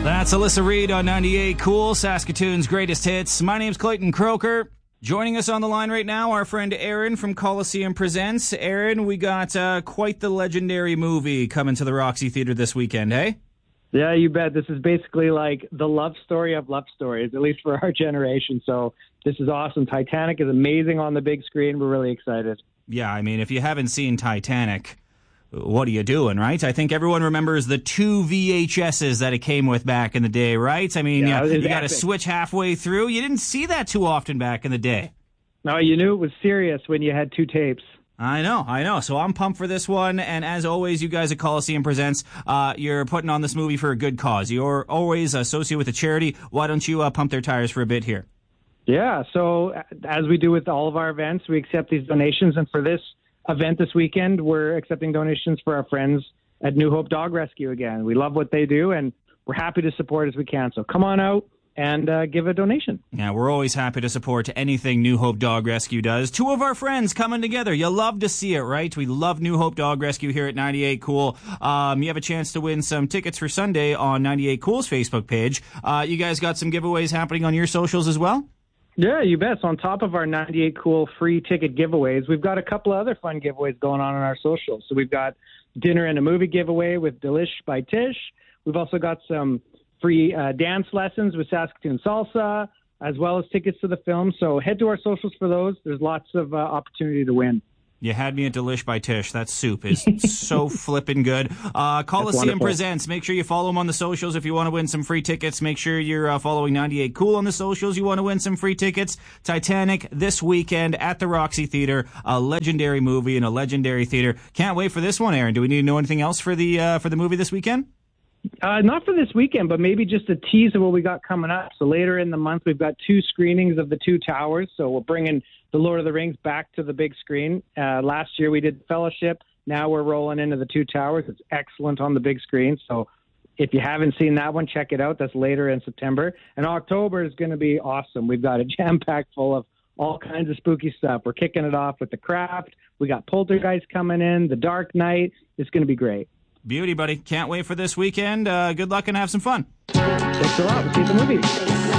That's Alyssa Reed on 98 Cool, Saskatoon's greatest hits. My name's Clayton Croker. Joining us on the line right now, our friend Aaron from Coliseum Presents. Aaron, we got quite the legendary movie coming to the Roxy Theatre this weekend, hey? Yeah, you bet. This is basically like the love story of love stories, at least for our generation. So this is awesome. Titanic is amazing on the big screen. We're really excited. Yeah, I mean, if you haven't seen Titanic, what are you doing, right? I think everyone remembers the 2 VHSs that it came with back in the day, right? I mean, you got to switch halfway through. You didn't see that too often back in the day. No, you knew it was serious when you had 2 tapes. I know. So I'm pumped for this one. And as always, you guys at Coliseum Presents, you're putting on this movie for a good cause. You're always associated with a charity. Why don't you pump their tires for a bit here? Yeah, so as we do with all of our events, we accept these donations. And for this event this weekend, we're accepting donations for our friends at New Hope Dog Rescue again. We love what they do, and we're happy to support as we can. So come on out and give a donation. Yeah, we're always happy to support anything New Hope Dog Rescue does. 2 of our friends coming together. You love to see it, right? We love New Hope Dog Rescue here at 98 Cool. You have a chance to win some tickets for Sunday on 98 Cool's Facebook page. You guys got some giveaways happening on your socials as well? Yeah, you bet. So on top of our 98 Cool free ticket giveaways, we've got a couple of other fun giveaways going on our socials. So we've got dinner and a movie giveaway with Delish by Tish. We've also got some free dance lessons with Saskatoon Salsa, as well as tickets to the film. So head to our socials for those. There's lots of opportunity to win. You had me at Delish by Tish. That soup is so flippin' good. Coliseum Presents. Make sure you follow them on the socials if you want to win some free tickets. Make sure you're following 98 Cool on the socials. You want to win some free tickets. Titanic this weekend at the Roxy Theatre. A legendary movie in a legendary theater. Can't wait for this one, Aaron. Do we need to know anything else for the movie this weekend? Not for this weekend, but maybe just a tease of what we got coming up. So later in the month, we've got 2 screenings of the 2 Towers. So we're bringing The Lord of the Rings back to the big screen. Last year we did Fellowship. Now we're rolling into the 2 Towers. It's excellent on the big screen. So if you haven't seen that one, check it out. That's later in September. And October is going to be awesome. We've got a jam-packed full of all kinds of spooky stuff. We're kicking it off with The Craft. We got Poltergeist coming in, The Dark Knight. It's going to be great. Beauty, buddy. Can't wait for this weekend. Good luck and have some fun. Thanks a lot. We'll see you at the movie.